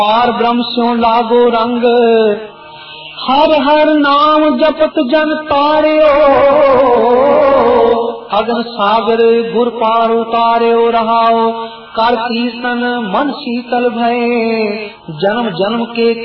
पार ब्रह्म स्यों लागो रंग, हर हर नाम जपत जन तारियो, अगन सागर गुर पार उतारियो रहाओ, कर कीर्तन मन शीतल भये, जन्म जन्म के